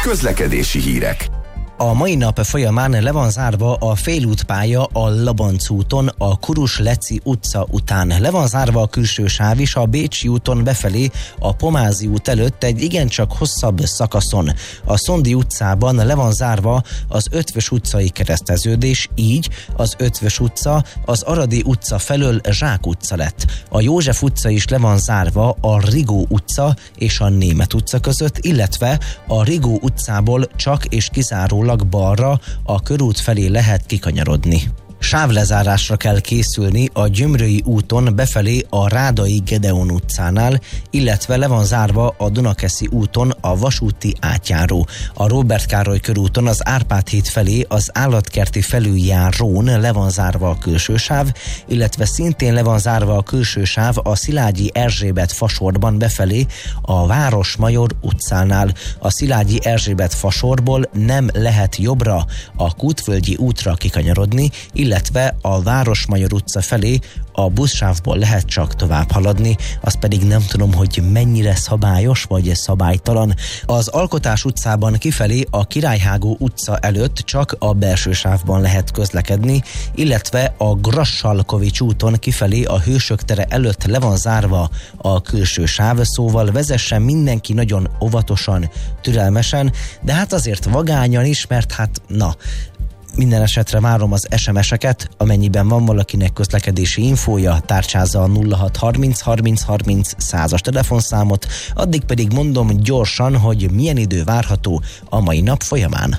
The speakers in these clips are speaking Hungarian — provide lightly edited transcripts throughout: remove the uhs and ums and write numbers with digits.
Közlekedési hírek. A mai nap folyamán le van zárva a félútpálya a Labanc úton, a Kurus-Leci utca után. Le van zárva a külső sáv is a Bécsi úton befelé a Pomázi út előtt egy igencsak hosszabb szakaszon. A Szondi utcában le van zárva az Ötvös utcai kereszteződés, így az Ötvös utca az Aradi utca felől Zsák utca lett. A József utca is le van zárva a Rigó utca és a Németh utca között, illetve a Rigó utcából csak és kizárólag balra a körút felé lehet kikanyarodni. Sávlezárásra kell készülni a Gyömrői úton befelé a Rádai Gedeon utcánál, illetve le van zárva a Dunakeszi úton a vasúti átjáró. A Róbert Károly körúton az Árpád híd felé az állatkerti felüljárón le van zárva a külső sáv, illetve szintén le van zárva a külső sáv a Szilágyi Erzsébet fasorban befelé a Városmajor utcánál. A Szilágyi Erzsébet fasorból nem lehet jobbra a Kútvölgyi útra kikanyarodni, illetve a Városmajor utca felé a buszsávból lehet csak tovább haladni, azt pedig nem tudom, hogy mennyire szabályos vagy szabálytalan. Az Alkotás utcában kifelé a Királyhágó utca előtt csak a belső sávban lehet közlekedni, illetve a Grassalkovics úton kifelé a Hősök tere előtt le van zárva a külső sáv, szóval vezessen mindenki nagyon óvatosan, türelmesen, de hát azért vagányan is, mert minden esetre várom az SMS-eket, amennyiben van valakinek közlekedési infója, tárcsázza a 0630 30 30 100-as telefonszámot, addig pedig mondom gyorsan, hogy milyen idő várható a mai nap folyamán.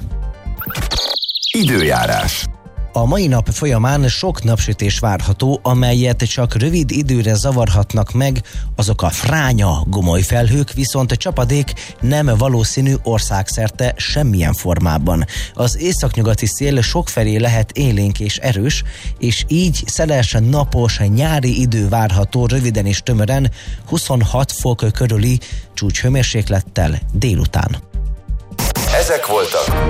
Időjárás. A mai nap folyamán sok napsütés várható, amelyet csak rövid időre zavarhatnak meg azok a fránya gomolyfelhők, viszont csapadék nem valószínű országszerte semmilyen formában. Az északnyugati szél sokfelé lehet élénk és erős, és így szeles, napos, nyári idő várható röviden és tömören 26 fok körüli csúcshőmérséklettel délután. Ezek voltak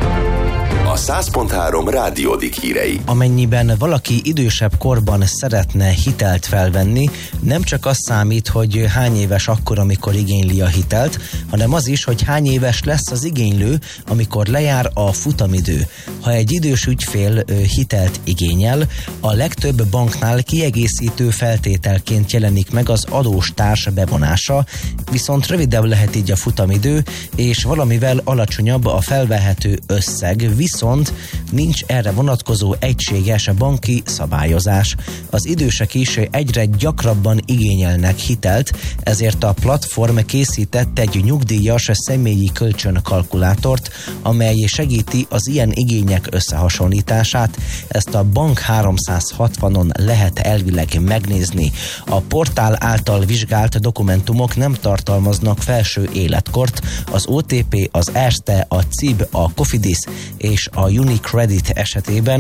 a 100.3 Rádiódik hírei. Amennyiben valaki idősebb korban szeretne hitelt felvenni, nem csak az számít, hogy hány éves akkor, amikor igényli a hitelt, hanem az is, hogy hány éves lesz az igénylő, amikor lejár a futamidő. Ha egy idős ügyfél hitelt igényel, a legtöbb banknál kiegészítő feltételként jelenik meg az adóstárs bevonása, viszont rövidebb lehet így a futamidő, és valamivel alacsonyabb a felvehető összeg, viszont nincs erre vonatkozó egységes banki szabályozás. Az idősek is egyre gyakrabban igényelnek hitelt, ezért a platform készített egy nyugdíjas személyi kölcsönkalkulátort, amely segíti az ilyen igények összehasonlítását. Ezt a Bank 360-on lehet elvileg megnézni. A portál által vizsgált dokumentumok nem tartalmaznak felső életkort, az OTP, az Erste, a CIB, a Cofidis és a Unicredit esetében